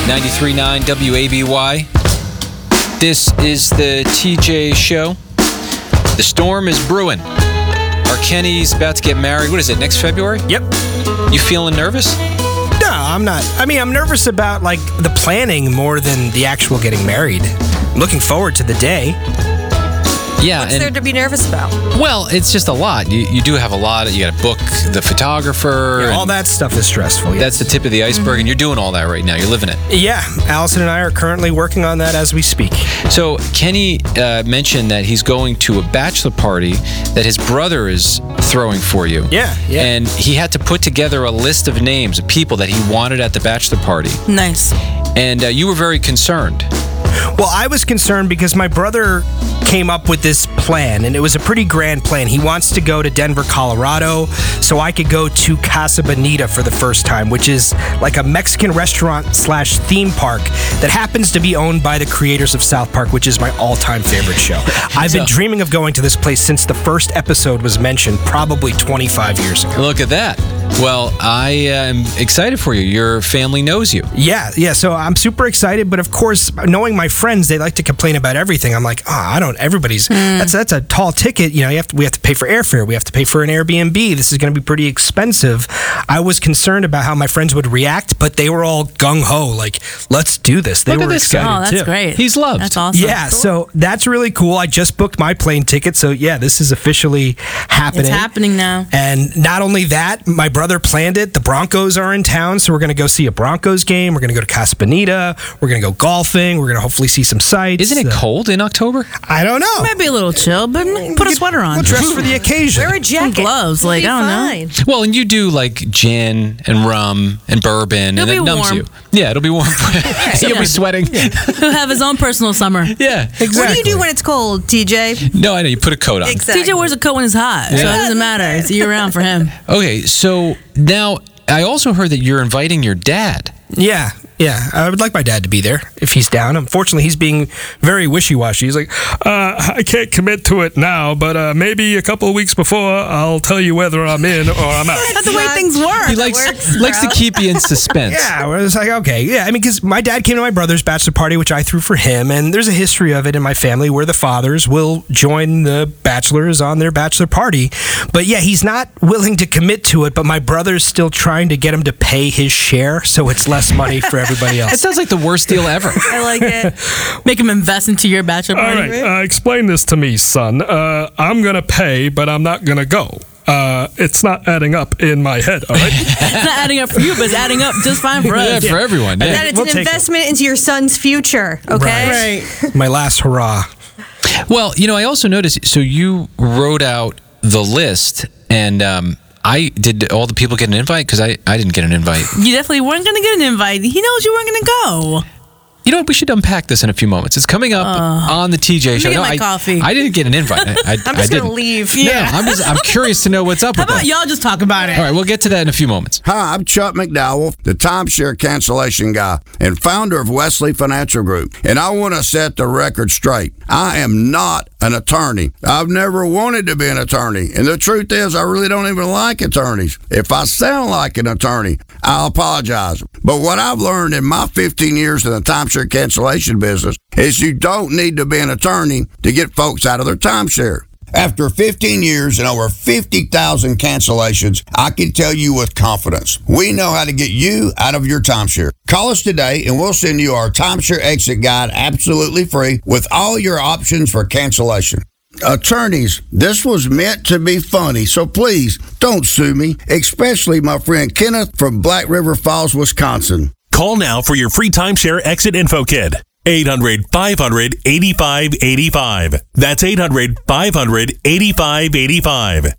93.9 WABY. This is the TJ Show. The storm is brewing. Our Kenny's about to get married. What is it, next February? Yep. You feeling nervous? No, I'm not. I mean, I'm nervous about, like, the planning more than the actual getting married. I'm looking forward to the day. Yeah. What's there to be nervous about? Well, it's just a lot. You do have a lot. You got to book the photographer. Yeah, all that stuff is stressful. Yes. That's the tip of the iceberg, and you're doing all that right now. You're living it. Yeah, Allison and I are currently working on that as we speak. So Kenny mentioned that he's going to a bachelor party that his brother is throwing for you. Yeah. And he had to put together a list of names of people that he wanted at the bachelor party. Nice. And you were very concerned. Well, I was concerned because my brother came up with this plan, and it was a pretty grand plan. He wants to go to Denver, Colorado, so I could go to Casa Bonita for the first time, which is like a Mexican restaurant/theme park that happens to be owned by the creators of South Park, which is my all-time favorite show. I've been dreaming of going to this place since the first episode was mentioned, probably 25 years ago. Look at that. Well, I am excited for you. Your family knows you. Yeah. So I'm super excited, but of course, knowing my friends, they like to complain about everything. I'm like, everybody's that's a tall ticket. You know, we have to pay for airfare. We have to pay for an Airbnb. This is going to be pretty expensive. I was concerned about how my friends would react, but they were all gung ho, like, let's do this. They were excited. Oh, that's too. great. He's loved. That's awesome. Yeah, so that's really cool. I just booked my plane ticket, so yeah, this is officially happening. It's happening now. And not only that, my brother planned it. The Broncos are in town, so we're going to go see a Broncos game. We're going to go to Casa Bonita. We're going to go golfing. We're going to hopefully see some sights. Isn't it cold in October? I don't know. Might be a little chill, but put a sweater on. We'll dress for the occasion. Wear a jacket. Some gloves. Like, I don't know. Well, and you do like gin and rum and bourbon, and it numbs warm. you. Yeah, it'll be warm. You'll be sweating. He'll have his own personal summer. Yeah, exactly. What do you do when it's cold, TJ? No, I know. You put a coat on. Exactly. TJ wears a coat when it's hot, so it doesn't matter. It's year round for him. Okay, so now I also heard that you're inviting your dad. Yeah. I would like my dad to be there if he's down. Unfortunately, he's being very wishy-washy. He's like, I can't commit to it now, but maybe a couple of weeks before, I'll tell you whether I'm in or I'm out. That's the way things work. He likes to keep you in suspense. Yeah, it's like, okay. Yeah, I mean, because my dad came to my brother's bachelor party, which I threw for him, and there's a history of it in my family where the fathers will join the bachelors on their bachelor party. But yeah, he's not willing to commit to it, but my brother's still trying to get him to pay his share, so it's less money for everybody else. It sounds like the worst deal ever. I like it. Make him invest into your bachelor party. All right, explain this to me, son. I'm going to pay, but I'm not going to go. It's not adding up in my head, all right? It's not adding up for you, but it's adding up just fine for us. Yeah, for everyone. Yeah. That it's an investment into your son's future, okay? Right. My last hurrah. Well, I also noticed, so you wrote out the list, and did all the people get an invite? Because I didn't get an invite. You definitely weren't going to get an invite. He knows you weren't going to go. You know what? We should unpack this in a few moments. It's coming up on the TJ Show. Get my coffee. I didn't get an invite. I'm just going to leave. Yeah. I'm curious to know what's up How with about that. y'all just talk about it? All right, we'll get to that in a few moments. Hi, I'm Chuck McDowell, the timeshare cancellation guy and founder of Wesley Financial Group. And I want to set the record straight. I am not an attorney. I've never wanted to be an attorney. And the truth is, I really don't even like attorneys. If I sound like an attorney, I'll apologize. But what I've learned in my 15 years in the timeshare cancellation business is you don't need to be an attorney to get folks out of their timeshare. After 15 years and over 50,000 cancellations, I can tell you with confidence, we know how to get you out of your timeshare. Call us today and we'll send you our timeshare exit guide absolutely free with all your options for cancellation. Attorneys, this was meant to be funny, so please don't sue me, especially my friend Kenneth from Black River Falls, Wisconsin. Call now for your free timeshare exit info kit. 800-500-8585. That's 800-500-8585.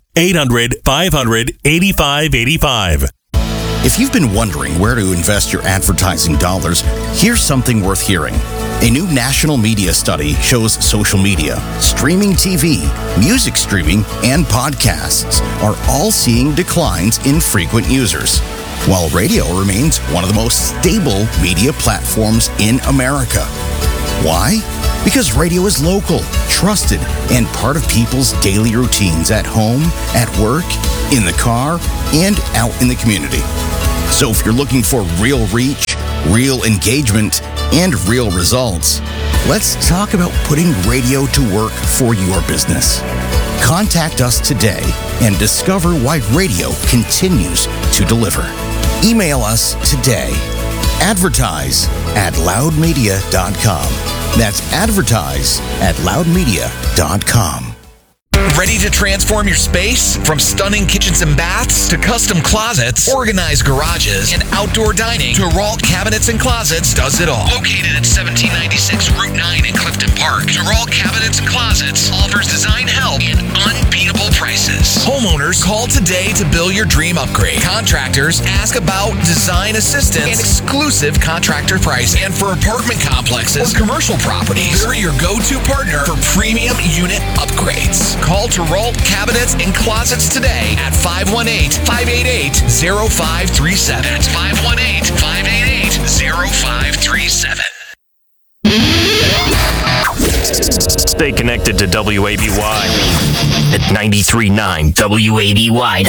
800-500-8585. If you've been wondering where to invest your advertising dollars, here's something worth hearing. A new national media study shows social media, streaming TV, music streaming, and podcasts are all seeing declines in frequent users, while radio remains one of the most stable media platforms in America. Why? Because radio is local, trusted, and part of people's daily routines at home, at work, in the car, and out in the community. So if you're looking for real reach, real engagement, and real results. Let's talk about putting radio to work for your business. Contact us today and discover why radio continues to deliver. Email us today. Advertise@loudmedia.com. That's advertise@loudmedia.com. Ready to transform your space? From stunning kitchens and baths to custom closets, organized garages, and outdoor dining, DeRault Cabinets and Closets does it all. Located at 1796 Route 9 in Clifton Park, DeRault Cabinets and Closets offers design help and unbeatable prices. Homeowners, call today to build your dream upgrade. Contractors, ask about design assistance and exclusive contractor pricing. And for apartment complexes or commercial properties, they're your go-to partner for premium unit upgrades. Call DeRault Cabinets and Closets today at 518-588-0537. That's 518-588-0537. Stay connected to WABY at 93.9 WABY.com.